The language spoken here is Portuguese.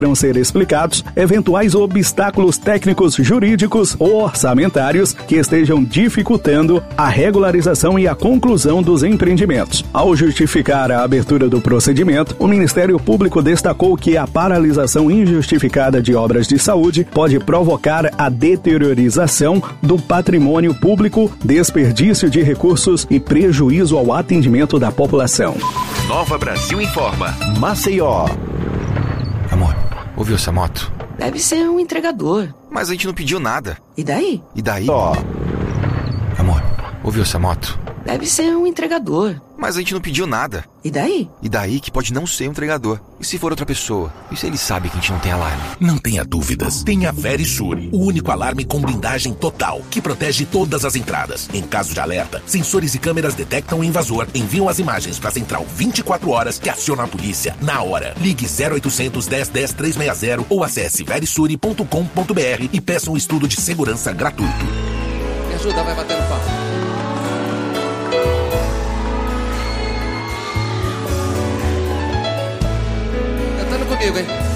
ser explicados eventuais obstáculos técnicos, jurídicos ou orçamentários que estejam dificultando a regularização e a conclusão dos empreendimentos. Ao justificar a abertura do procedimento, o Ministério Público destacou que a paralisação injustificada de obras de saúde pode provocar a deteriorização do patrimônio público, desperdício de recursos e prejuízo ao atendimento da população. Nova Brasil Informa. Maceió. Amor, ouviu essa moto? Deve ser um entregador. Mas a gente não pediu nada. E daí? E daí? Amor, ouviu essa moto? Deve ser um entregador. Mas a gente não pediu nada. E daí? E daí que pode não ser um entregador. E se for outra pessoa? E se ele sabe que a gente não tem alarme? Não tenha dúvidas. Tenha a Verisure, o único alarme com blindagem total, que protege todas as entradas. Em caso de alerta, sensores e câmeras detectam o invasor, enviam as imagens para a central 24 horas que aciona a polícia na hora. Ligue 0800 10 10 360 ou acesse verisure.com.br e peça um estudo de segurança gratuito. Me ajuda, vai bater no pau. Comigo, hein?